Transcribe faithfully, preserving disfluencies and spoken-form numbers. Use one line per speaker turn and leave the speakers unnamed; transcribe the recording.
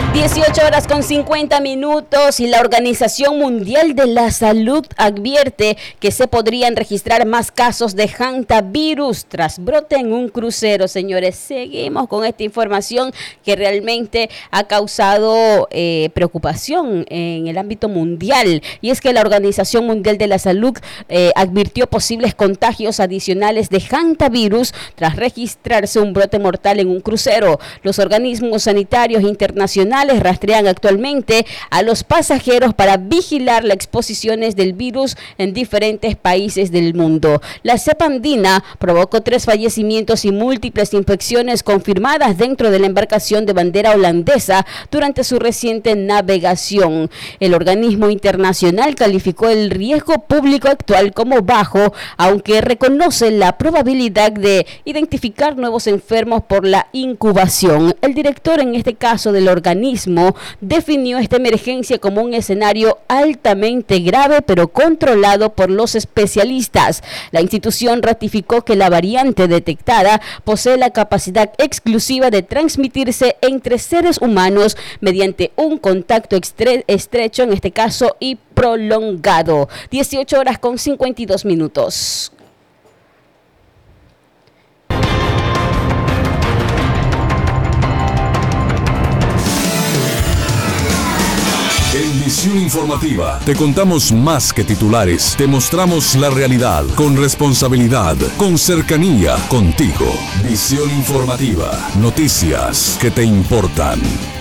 dieciocho horas con cincuenta minutos y la Organización Mundial de la Salud advierte que se podrían registrar más casos de hantavirus tras brote en un crucero. Señores, seguimos con esta información que realmente ha causado eh, preocupación en el ámbito mundial, y es que la Organización Mundial de la Salud eh, advirtió posibles contagios adicionales de hantavirus tras registrarse un brote mortal en un crucero. Los organismos sanitarios internacionales rastrean actualmente a los pasajeros para vigilar las exposiciones del virus en diferentes países del mundo. La cepa andina provocó tres fallecimientos y múltiples infecciones confirmadas dentro de la embarcación de bandera holandesa durante su reciente navegación. El organismo internacional calificó el riesgo público actual como bajo, aunque reconoce la probabilidad de identificar nuevos enfermos por la incubación. El director en este caso del organismo definió esta emergencia como un escenario altamente grave pero controlado por los especialistas. La institución ratificó que la variante detectada posee la capacidad exclusiva de transmitirse entre seres humanos mediante un contacto estre- estrecho, en este caso, y prolongado. dieciocho horas con cincuenta y dos minutos.
En Visión Informativa te contamos más que titulares, te mostramos la realidad con responsabilidad, con cercanía, contigo. Visión Informativa, noticias que te importan.